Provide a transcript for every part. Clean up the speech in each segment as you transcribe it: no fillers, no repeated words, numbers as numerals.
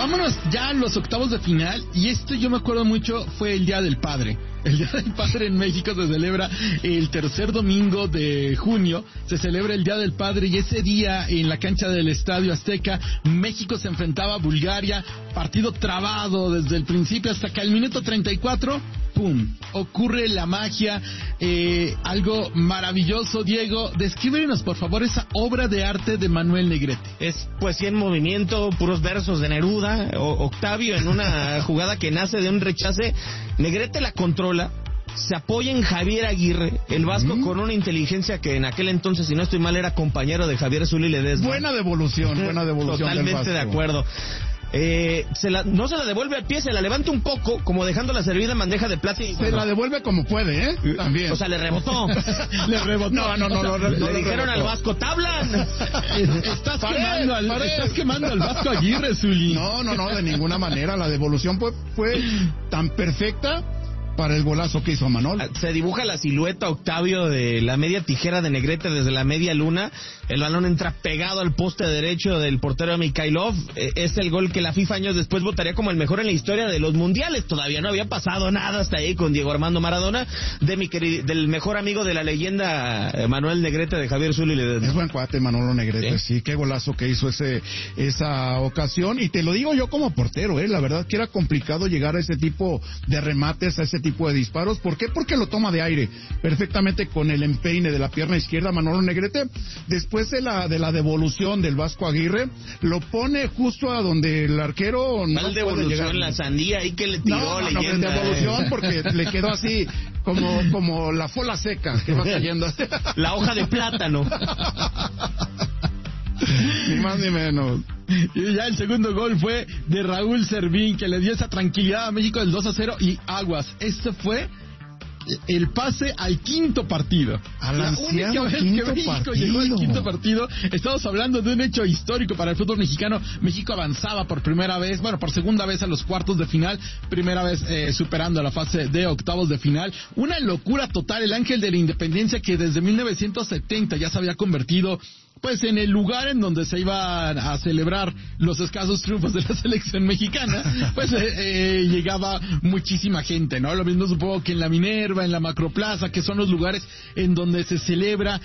vámonos ya a los octavos de final. Y esto yo me acuerdo mucho, fue el Día del Padre. El Día del Padre en México se celebra el tercer domingo de junio. Se celebra el Día del Padre y ese día en la cancha del Estadio Azteca, México se enfrentaba a Bulgaria. Partido trabado desde el principio hasta que al minuto 34, ¡pum!, ocurre la magia. Algo maravilloso. Diego, descríbenos por favor esa obra de arte de Manuel Negrete. Es poesía en movimiento, puros versos de Neruda. Octavio en una jugada que nace de un rechace. Negrete la controla, se apoya en Javier Aguirre, el vasco con una inteligencia que en aquel entonces, si no estoy mal, era compañero de Javier Zuli Ledesma. Buena devolución Totalmente de acuerdo. No se la devuelve al pie, se la levanta un poco, como dejando la servida en bandeja de plata. Se la devuelve como puede, ¿eh? También. O sea, le rebotó. Le rebotó. No, le dijeron al vasco, ¡tablan! Estás quemando al vasco Aguirre, Zuli. No, de ninguna manera. La devolución fue tan perfecta para el golazo que hizo Manol. Se dibuja la silueta, Octavio, de la media tijera de Negrete desde la media luna. El balón entra pegado al poste derecho del portero Mikhailov. Es el gol que la FIFA años después votaría como el mejor en la historia de los mundiales. Todavía no había pasado nada hasta ahí con Diego Armando Maradona, del mejor amigo de la leyenda Manuel Negrete, de Javier Zuli Ledesma. Es buen cuate Manolo Negrete, sí, qué golazo que hizo esa ocasión. Y te lo digo yo como portero, la verdad que era complicado llegar a ese tipo de remates, a ese tipo de disparos. ¿Por qué? Porque lo toma de aire perfectamente con el empeine de la pierna izquierda Manolo Negrete. Después de la devolución del Vasco Aguirre, lo pone justo a donde el arquero no puede llegar. La sandía ahí que le tiró leyenda. No, devolución porque le quedó así como la fola seca que va cayendo. La hoja de plátano. Ni más ni menos. Y ya el segundo gol fue de Raúl Servín, que le dio esa tranquilidad a México del 2-0 y aguas. Este fue el pase al quinto partido. La única vez que México llegó al quinto partido. Estamos hablando de un hecho histórico para el fútbol mexicano. México avanzaba por segunda vez a los cuartos de final, primera vez superando la fase de octavos de final. Una locura total. El Ángel de la Independencia, que desde 1970 ya se había convertido pues en el lugar en donde se iban a celebrar los escasos triunfos de la selección mexicana, pues llegaba muchísima gente, ¿no? Lo mismo supongo que en la Minerva, en la Macroplaza, que son los lugares en donde se celebra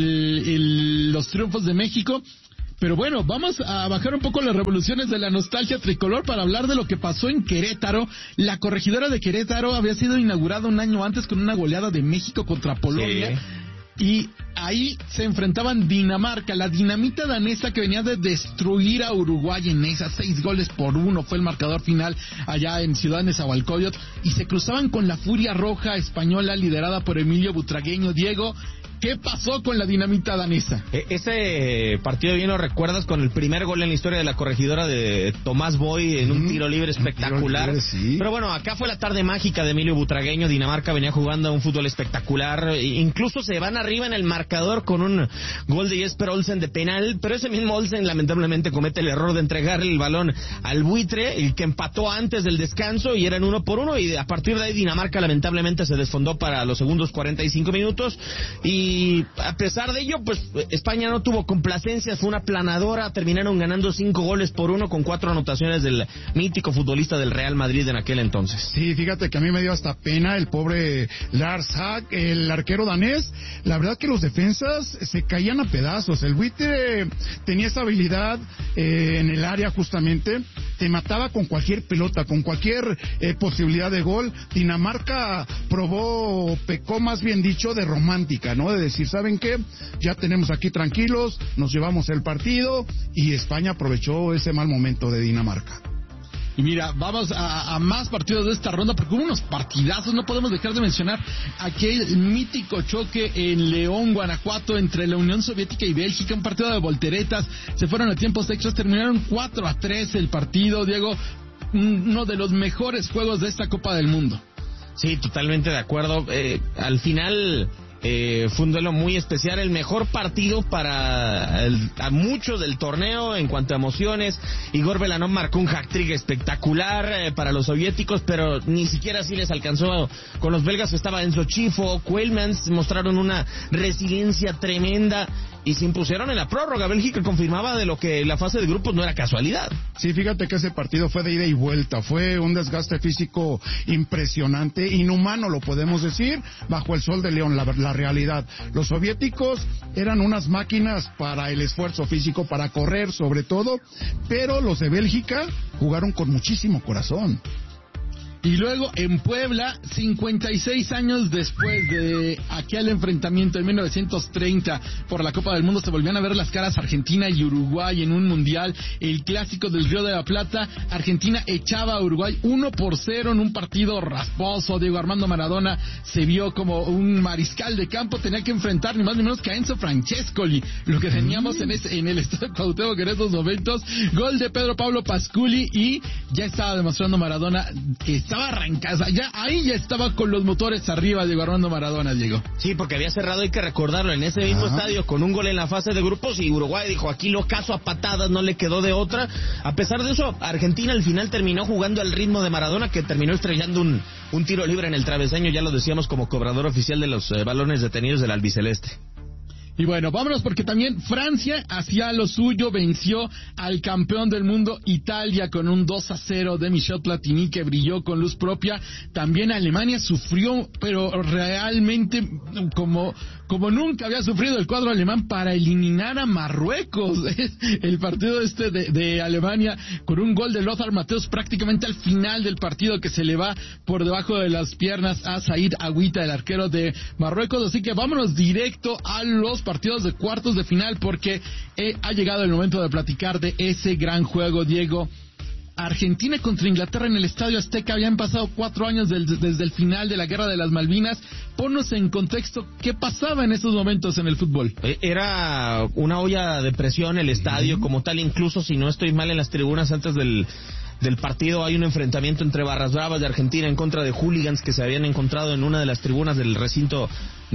los triunfos de México. Pero bueno, vamos a bajar un poco las revoluciones de la nostalgia tricolor para hablar de lo que pasó en Querétaro. La corregidora de Querétaro había sido inaugurada un año antes con una goleada de México contra Polonia. Sí. Y ahí se enfrentaban Dinamarca, la dinamita danesa que venía de destruir a Uruguay en esa 6-1 fue el marcador final allá en Ciudad Nezahualcóyotl, y se cruzaban con la Furia Roja española liderada por Emilio Butragueño. Diego, ¿qué pasó con la dinamita danesa? Ese partido bien lo recuerdas con el primer gol en la historia de la corregidora de Tomás Boy en un tiro libre espectacular. Libre, sí. Pero bueno, acá fue la tarde mágica de Emilio Butragueño. Dinamarca venía jugando a un fútbol espectacular. Incluso se van arriba en el marcador con un gol de Jesper Olsen de penal, pero ese mismo Olsen lamentablemente comete el error de entregarle el balón al buitre, el que empató antes del descanso, y eran 1-1, y a partir de ahí Dinamarca lamentablemente se desfondó para los segundos 45 minutos. Y a pesar de ello, pues España no tuvo complacencia, fue una planadora, terminaron ganando 5-1 con 4 anotaciones del mítico futbolista del Real Madrid en aquel entonces. Sí, fíjate que a mí me dio hasta pena el pobre Lars Hack, el arquero danés. La verdad que los defensas se caían a pedazos. El buitre tenía esa habilidad en el área justamente, te mataba con cualquier pelota, con cualquier posibilidad de gol. Dinamarca pecó más bien dicho de romántica, ¿no? De decir, ¿saben qué? Ya tenemos aquí tranquilos, nos llevamos el partido, y España aprovechó ese mal momento de Dinamarca. Y mira, vamos a más partidos de esta ronda, porque hubo unos partidazos. No podemos dejar de mencionar aquel mítico choque en León, Guanajuato, entre la Unión Soviética y Bélgica, un partido de volteretas. Se fueron a tiempos extras, terminaron 4-3 el partido. Diego, uno de los mejores juegos de esta Copa del Mundo. Sí, totalmente de acuerdo. Al final fue un duelo muy especial, el mejor partido para a muchos del torneo en cuanto a emociones. Igor Belanov marcó un hat-trick espectacular para los soviéticos, pero ni siquiera así les alcanzó con los belgas. Estaba Enzo Chifo, Koelmans, mostraron una resiliencia tremenda, y se impusieron en la prórroga. Bélgica confirmaba de lo que la fase de grupos no era casualidad. Sí, fíjate que ese partido fue de ida y vuelta, fue un desgaste físico impresionante, inhumano lo podemos decir, bajo el sol de León, la realidad. Los soviéticos eran unas máquinas para el esfuerzo físico, para correr sobre todo, pero los de Bélgica jugaron con muchísimo corazón. Y luego en Puebla, 56 años después de aquel enfrentamiento en 1930 por la Copa del Mundo, se volvían a ver las caras Argentina y Uruguay en un mundial, el clásico del Río de la Plata. Argentina echaba a Uruguay 1-0 en un partido rasposo. Diego Armando Maradona se vio como un mariscal de campo, tenía que enfrentar ni más ni menos que a Enzo Francescoli, lo que teníamos en el estadio Cuauhtémoc en esos momentos. Gol de Pedro Pablo Pasculi y ya estaba demostrando Maradona que estaba arrancada, ya estaba con los motores arriba Diego Armando Maradona, Diego. Sí, porque había cerrado, hay que recordarlo, en ese mismo estadio con un gol en la fase de grupos, y Uruguay dijo, aquí lo caso a patadas, no le quedó de otra. A pesar de eso, Argentina al final terminó jugando al ritmo de Maradona, que terminó estrellando un tiro libre en el travesaño, ya lo decíamos, como cobrador oficial de los balones detenidos del albiceleste. Y bueno, vámonos porque también Francia hacía lo suyo, venció al campeón del mundo Italia con un 2-0 de Michel Platini, que brilló con luz propia. También Alemania sufrió, pero realmente como nunca había sufrido el cuadro alemán para eliminar a Marruecos. El partido de Alemania con un gol de Lothar Matthäus prácticamente al final del partido, que se le va por debajo de las piernas a Said Agüita, el arquero de Marruecos. Así que vámonos directo a los partidos de cuartos de final, porque ha llegado el momento de platicar de ese gran juego, Diego. Argentina contra Inglaterra en el Estadio Azteca. Habían pasado 4 años desde el final de la Guerra de las Malvinas. Ponnos en contexto qué pasaba en esos momentos en el fútbol. Era una olla de presión el estadio como tal, incluso si no estoy mal, en las tribunas antes del partido hay un enfrentamiento entre barras bravas de Argentina en contra de hooligans que se habían encontrado en una de las tribunas del recinto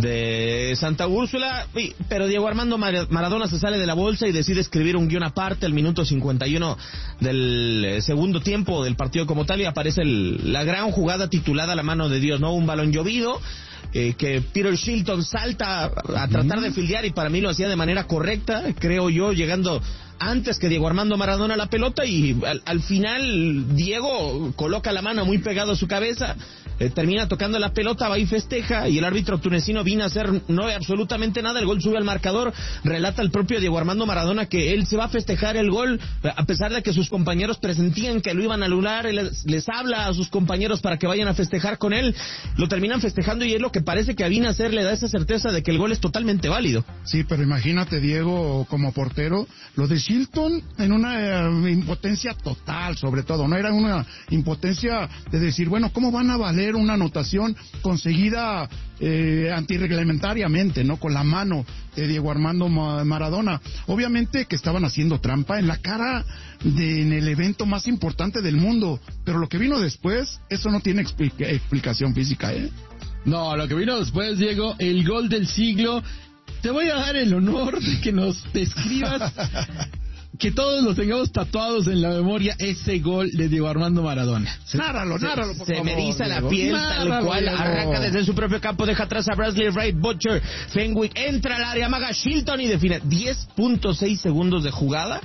de Santa Úrsula, pero Diego Armando Maradona se sale de la bolsa y decide escribir un guión aparte al minuto 51 del segundo tiempo del partido como tal, y aparece la gran jugada titulada La mano de Dios, ¿no? Un balón llovido, que Peter Shilton salta a tratar de fildear, y para mí lo hacía de manera correcta, creo yo, llegando antes que Diego Armando Maradona a la pelota, y al final Diego coloca la mano muy pegado a su cabeza, termina tocando la pelota, va y festeja, y el árbitro tunecino vino a hacer no absolutamente nada. El gol sube al marcador, relata el propio Diego Armando Maradona que él se va a festejar el gol, a pesar de que sus compañeros presentían que lo iban a anular. Él les habla a sus compañeros para que vayan a festejar con él, lo terminan festejando, y es lo que parece que a Binacer le da esa certeza de que el gol es totalmente válido. Sí, pero imagínate, Diego, como portero, lo de Shilton en una impotencia total, sobre todo, no era una impotencia de decir, bueno, ¿cómo van a valer una anotación conseguida antirreglamentariamente, ¿no? Con la mano de Diego Armando Maradona. Obviamente que estaban haciendo trampa en la cara en el evento más importante del mundo, pero lo que vino después, eso no tiene explicación física, ¿eh? No, lo que vino después, Diego, el gol del siglo. Te voy a dar el honor de que nos describas, que todos lo tengamos tatuados en la memoria, ese gol de Diego Armando Maradona. Nárralo, por favor. Se me eriza la piel, tal cual. Diego. Arranca desde su propio campo, deja atrás a Brasley Wright, Butcher, Fenwick, entra al área, amaga Shilton y define. 10.6 segundos de jugada,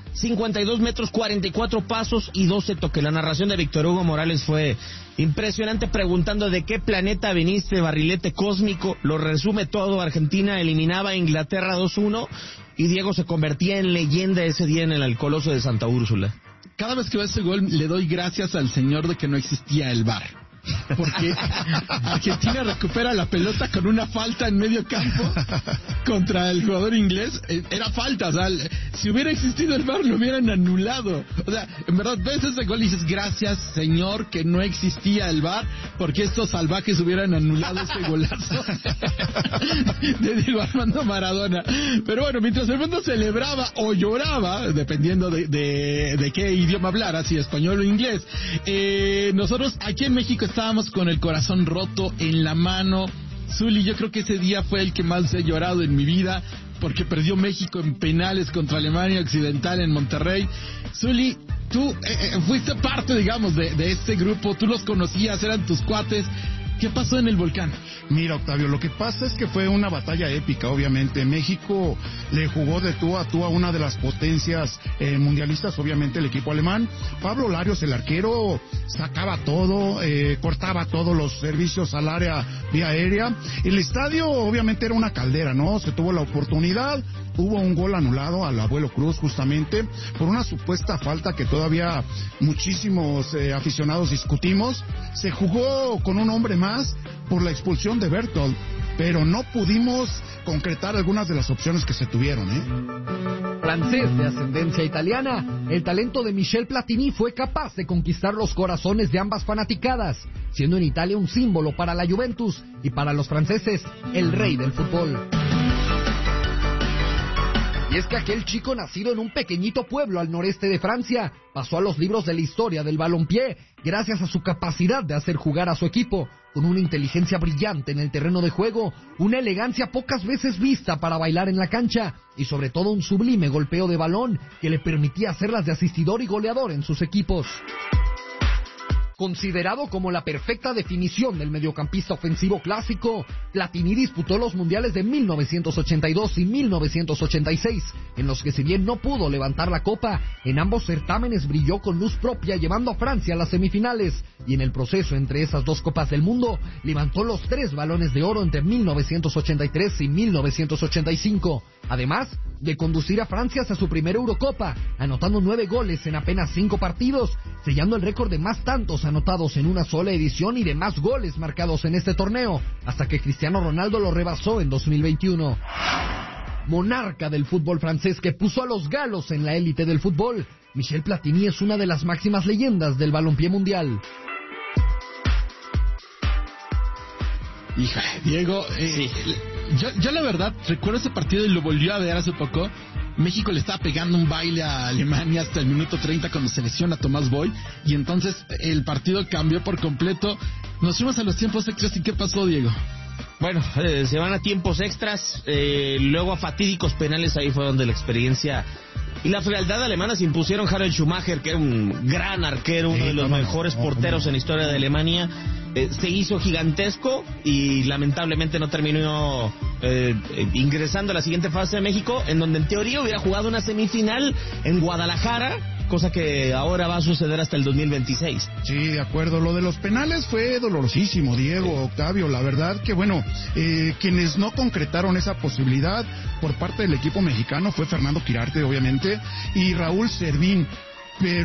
52 metros, 44 pasos y 12 toques. La narración de Víctor Hugo Morales fue impresionante, preguntando de qué planeta viniste, barrilete cósmico. Lo resume todo. Argentina eliminaba a Inglaterra 2-1 y Diego se convertía en leyenda ese día en el Coloso de Santa Úrsula. Cada vez que veo ese gol le doy gracias al señor de que no existía el VAR. Porque Argentina recupera la pelota con una falta en medio campo contra el jugador inglés. Era falta, o sea, si hubiera existido el VAR lo hubieran anulado. O sea, en verdad ves ese gol y dices, gracias señor que no existía el VAR, porque estos salvajes hubieran anulado ese golazo de Diego Armando Maradona. Pero bueno, mientras el mundo celebraba o lloraba, dependiendo de qué idioma hablara, si español o inglés, nosotros aquí en México estábamos con el corazón roto en la mano. Zuli, yo creo que ese día fue el que más he llorado en mi vida, porque perdió México en penales contra Alemania Occidental en Monterrey. Zuli, tú fuiste parte, digamos, de este grupo, tú los conocías, eran tus cuates. ¿Qué pasó en el Volcán? Mira, Octavio, lo que pasa es que fue una batalla épica, obviamente. México le jugó de tú a tú a una de las potencias mundialistas, obviamente el equipo alemán. Pablo Larios, el arquero, sacaba todo, cortaba todos los servicios al área vía aérea. El estadio, obviamente, era una caldera, ¿no? Se tuvo la oportunidad. Hubo un gol anulado al Abuelo Cruz, justamente, por una supuesta falta que todavía muchísimos aficionados discutimos. Se jugó con un hombre más por la expulsión de Bertolt, pero no pudimos concretar algunas de las opciones que se tuvieron, Francés de ascendencia italiana, el talento de Michel Platini fue capaz de conquistar los corazones de ambas fanaticadas, siendo en Italia un símbolo para la Juventus y para los franceses el rey del fútbol. Y es que aquel chico nacido en un pequeñito pueblo al noreste de Francia pasó a los libros de la historia del balompié gracias a su capacidad de hacer jugar a su equipo con una inteligencia brillante en el terreno de juego, una elegancia pocas veces vista para bailar en la cancha y sobre todo un sublime golpeo de balón que le permitía hacerlas de asistidor y goleador en sus equipos. Considerado como la perfecta definición del mediocampista ofensivo clásico, Platini disputó los mundiales de 1982 y 1986, en los que si bien no pudo levantar la copa, en ambos certámenes brilló con luz propia llevando a Francia a las semifinales, y en el proceso entre esas dos copas del mundo, levantó los 3 balones de oro entre 1983 y 1985, además de conducir a Francia hacia su primera Eurocopa, anotando 9 goles en apenas 5 partidos, sellando el récord de más tantos anotados en una sola edición y de más goles marcados en este torneo, hasta que Cristiano Ronaldo lo rebasó en 2021. Monarca del fútbol francés que puso a los galos en la élite del fútbol, Michel Platini es una de las máximas leyendas del balompié mundial. Hija, Diego, sí. Yo la verdad recuerdo ese partido y lo volví a ver hace poco. México le estaba pegando un baile a Alemania hasta el minuto 30 cuando se lesiona Tomás Boy, y entonces el partido cambió por completo. Nos fuimos a los tiempos extras. ¿Y qué pasó, Diego? Bueno, se van a tiempos extras, luego a fatídicos penales. Ahí fue donde la experiencia y la frialdad alemana se impusieron. Harald Schumacher, que era un gran arquero, uno de los mejores porteros en la historia de Alemania, se hizo gigantesco y lamentablemente no terminó ingresando a la siguiente fase de México, en donde en teoría hubiera jugado una semifinal en Guadalajara, cosa que ahora va a suceder hasta el 2026. Sí, de acuerdo. Lo de los penales fue dolorosísimo, Diego, Octavio. La verdad que, bueno, quienes no concretaron esa posibilidad por parte del equipo mexicano fue Fernando Quirarte, obviamente, y Raúl Servín.